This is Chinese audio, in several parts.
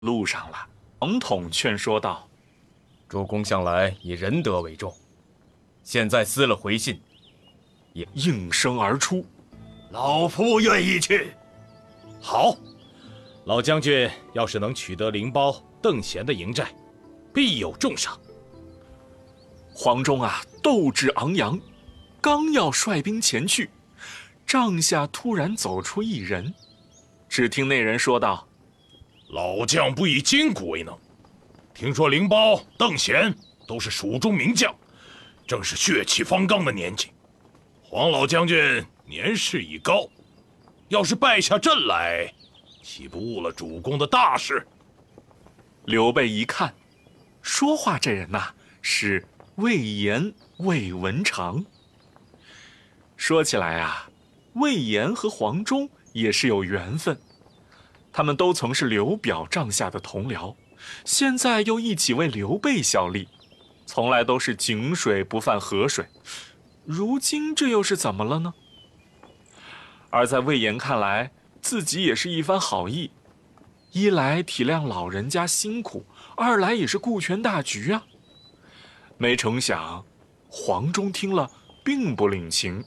路上了，王统劝说道：“ 主公向来以仁德为重，现在撕了回信， 也应声而出：“ 老夫愿意去。” 好，老将军要是能取得灵包、邓贤的营寨，必有重赏。 黄忠斗志昂扬，刚要率兵前去，帐下突然走出一人。只听那人说道：“ 老将不以筋骨为能，听说灵包、邓贤都是蜀中名将，正是血气方刚的年纪。黄老将军年事已高，要是败下阵来，岂不误了主公的大事？” 刘备一看，说话这人是魏延、魏文长。说起来魏延和黄忠也是有缘分，他们都曾是刘表帐下的同僚，现在又一起为刘备效力，从来都是井水不犯河水，如今这又是怎么了呢？而在魏延看来，自己也是一番好意，一来体谅老人家辛苦，二来也是顾全大局啊。没成想，黄忠听了并不领情。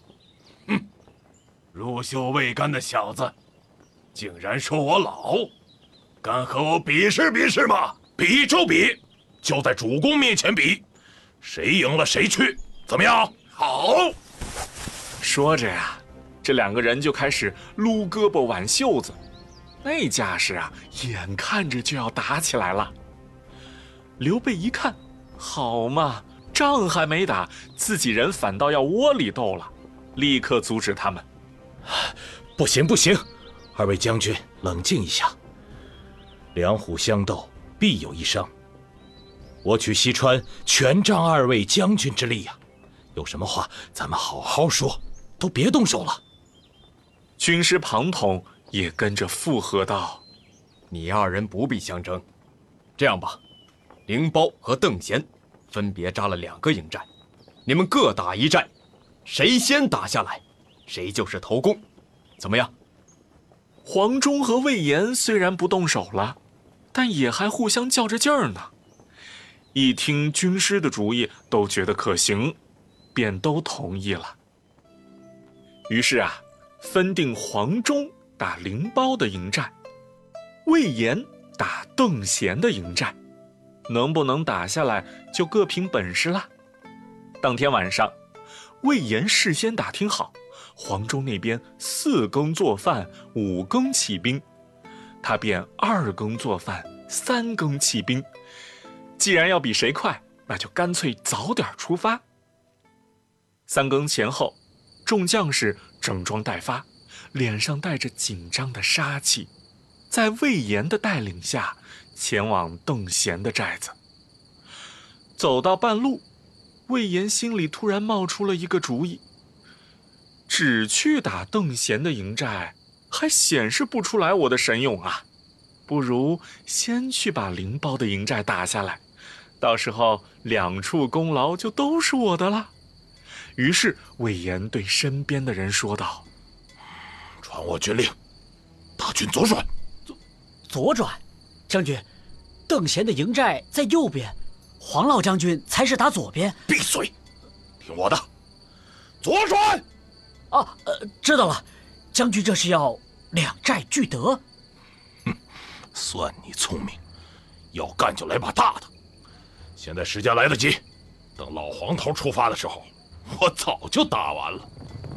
入袖未干的小子，竟然说我老，敢和我比试比试吗？比就比，就在主公面前比，谁赢了谁去，怎么样？好。 说着这两个人就开始撸胳膊挽袖子，那架势眼看着就要打起来了。刘备一看，好嘛，仗还没打，自己人反倒要窝里斗了，立刻阻止他们。 不行不行，二位将军冷静一下，两虎相斗，必有一伤。我取西川全仗二位将军之力呀，有什么话咱们好好说，都别动手了。 军师庞统也跟着附和道：“ 你二人不必相争，这样吧，灵包和邓贤分别扎了2个营寨，你们各打一寨，谁先打下来，谁就是头功，怎么样？” 黄忠和魏延虽然不动手了，但也还互相较着劲儿呢。一听军师的主意，都觉得可行，便都同意了。于是分定黄忠打灵包的营寨，魏延打邓贤的营寨，能不能打下来就各凭本事了。当天晚上，魏延事先打听好，黄忠那边4更做饭，5更起兵，他便2更做饭，3更起兵。既然要比谁快，那就干脆早点出发。3更前后，众将士整装待发，脸上带着紧张的杀气，在魏延的带领下前往邓贤的寨子。走到半路，魏延心里突然冒出了一个主意，只去打邓贤的营寨，还显示不出来我的神勇不如先去把灵包的营寨打下来，到时候2处功劳就都是我的了。于是魏延对身边的人说道：“ 传我军令，大军左转。” 左转？将军，邓贤的营寨在右边，黄老将军才是打左边。 闭嘴，听我的，左转。 知道了，将军这是要2寨俱得。 算你聪明，要干就来把大的。现在时间来得及，等老黄头出发的时候，我早就打完了。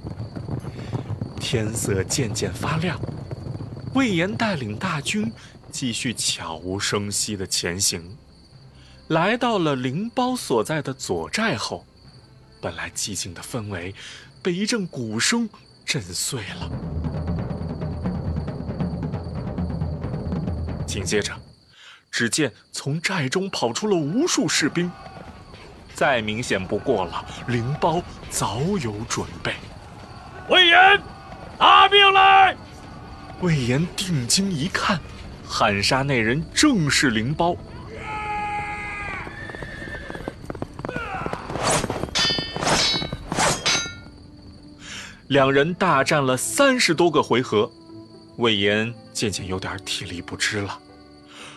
天色渐渐发亮，魏延带领大军继续悄无声息地前行。来到了灵包所在的左寨后，本来寂静的氛围被一阵鼓声震碎了。紧接着，只见从寨中跑出了无数士兵，再明显不过了，灵包早有准备。 魏延，拿命来！ 魏延定睛一看，喊杀那人正是灵包。两人大战了30多个回合，魏延渐渐有点体力不支了。